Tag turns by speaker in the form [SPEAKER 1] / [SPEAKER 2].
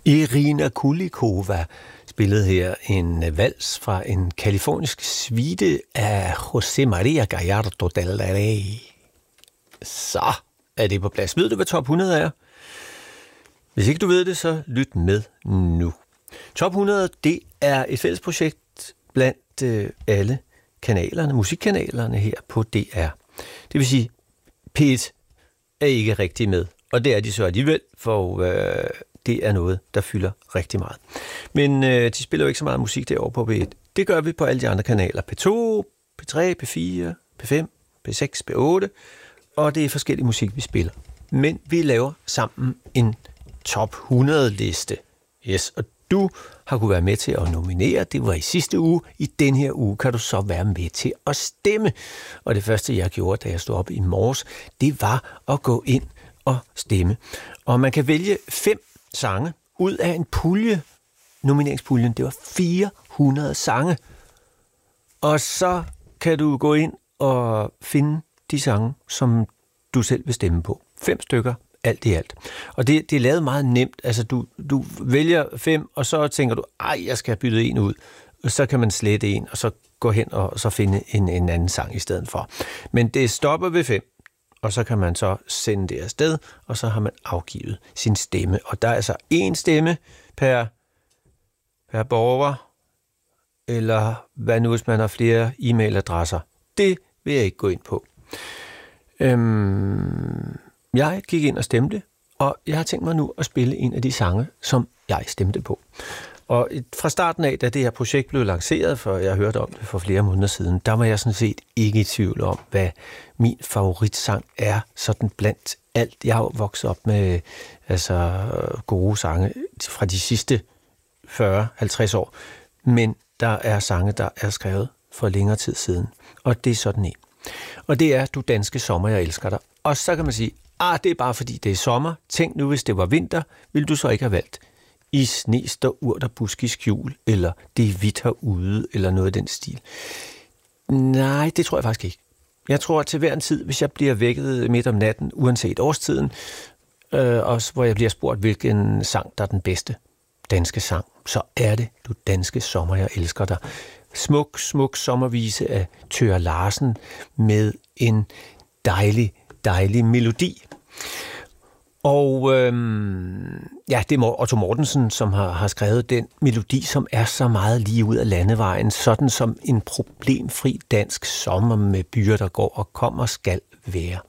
[SPEAKER 1] Irina Kulikova spillede her en vals fra en kalifornisk suite af José María Gallardo del Rey. Så er det på plads. Ved du, hvad top 100 er? Hvis ikke du ved det, så lyt med nu. Top 100, det er et fælles projekt blandt alle kanalerne, musikkanalerne her på DR. Det vil sige, P1 er ikke rigtig med, og det er de så alligevel, for det er noget, der fylder rigtig meget. Men de spiller jo ikke så meget musik derovre på P1. Det gør vi på alle de andre kanaler. P2, P3, P4, P5, P6, P8, og det er forskellig musik, vi spiller. Men vi laver sammen en top 100-liste. Yes, og du har kunnet være med til at nominere. Det var i sidste uge. I den her uge kan du så være med til at stemme. Og det første, jeg gjorde, da jeg stod op i morges, det var at gå ind og stemme. Og man kan vælge 5 sange ud af en pulje. Nomineringspuljen, det var 400 sange. Og så kan du gå ind og finde de sange, som du selv vil stemme på. 5 stykker. Alt i alt. Og det er lavet meget nemt. Altså, du vælger 5, og så tænker du, jeg skal have byttet en ud. Og så kan man slette en, og så gå hen og så finde en anden sang i stedet for. Men det stopper ved 5, og så kan man så sende det afsted, og så har man afgivet sin stemme. Og der er altså 1 stemme per borger, eller hvad nu, hvis man har flere e-mailadresser. Det vil jeg ikke gå ind på. Jeg gik ind og stemte, og jeg har tænkt mig nu at spille en af de sange, som jeg stemte på. Og fra starten af, da det her projekt blev lanceret, for jeg hørte om det for flere måneder siden, der var jeg sådan set ikke i tvivl om, hvad min favoritsang er, sådan blandt alt. Jeg har jo vokset op med gode sange fra de sidste 40-50 år, men der er sange, der er skrevet for længere tid siden, og det er sådan en. Og det er Du danske sommer, jeg elsker dig. Og så kan man sige, det er bare fordi det er sommer. Tænk nu, hvis det var vinter, ville du så ikke have valgt I sne står urt og busk i skjul, eller Det er hvidt herude, eller noget af den stil. Nej, det tror jeg faktisk ikke. Jeg tror, at til hver en tid, hvis jeg bliver vækket midt om natten, uanset årstiden, også hvor jeg bliver spurgt, hvilken sang, der er den bedste danske sang, så er det Du danske sommer, jeg elsker dig. Smuk, smuk sommervise af Thøger Larsen med en dejlig melodi. Og det er Otto Mortensen, som har skrevet den melodi, som er så meget lige ud af landevejen, sådan som en problemfri dansk sommer med byer, der går og kommer skal være.